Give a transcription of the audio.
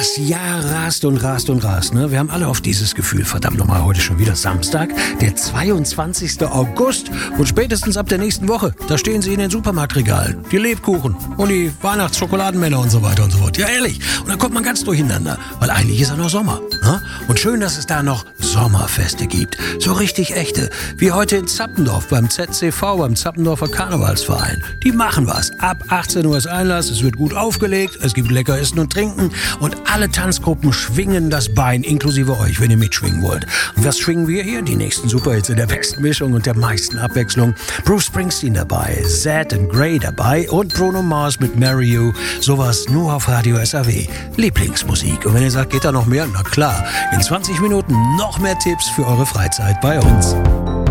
Das Jahr rast und rast und rast, ne? Wir haben alle oft dieses Gefühl, verdammt nochmal, heute schon wieder Samstag, der 22. August und spätestens ab der nächsten Woche, da stehen sie in den Supermarktregalen. Die Lebkuchen und die Weihnachtsschokoladenmänner und so weiter und so fort. Ja, ehrlich. Und dann kommt man ganz durcheinander, weil eigentlich ist ja noch Sommer, ne? Und schön, dass es da noch Sommerfeste gibt. So richtig echte, wie heute in Zappendorf beim ZCV, beim Zappendorfer Karnevalsverein. Die machen was. Ab 18 Uhr ist Einlass, es wird gut aufgelegt, es gibt lecker Essen und Trinken und alle Tanzgruppen schwingen das Bein, inklusive euch, wenn ihr mitschwingen wollt. Und was schwingen wir hier? Die nächsten Superhits in der besten Mischung und der meisten Abwechslung. Bruce Springsteen dabei, Zedd and Grey dabei und Bruno Mars mit Marry You. Sowas nur auf Radio SAW. Lieblingsmusik. Und wenn ihr sagt, geht da noch mehr? Na klar, in 20 Minuten noch mehr Tipps für eure Freizeit bei uns.